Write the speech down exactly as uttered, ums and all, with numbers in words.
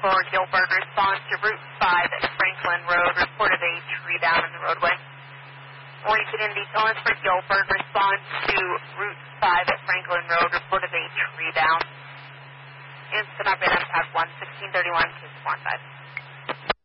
for Gilbert, response to Route five at Franklin Road, reported a tree down in the roadway. Lincoln Indy Collins for Gilbert, response to Route five at Franklin Road, reported a tree down. Instant operator, have one sixteen thirty-one, six one five.